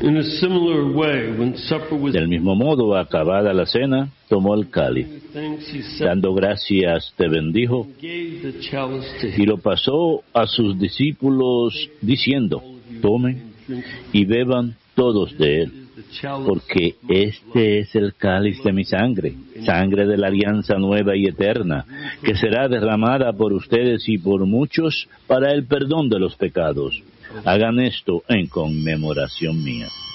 In a similar way, when supper was Del mismo modo, acabada la cena, tomó el cáliz. thanks, he said, Dando gracias, te bendijo gave the chalice to y him. lo pasó a sus discípulos diciendo, tomen y beban todos de él, The chalice porque este es el cáliz de mi sangre, sangre de la alianza nueva y eterna, que será derramada por ustedes y por muchos para el perdón de los pecados. Hagan esto en conmemoración mía.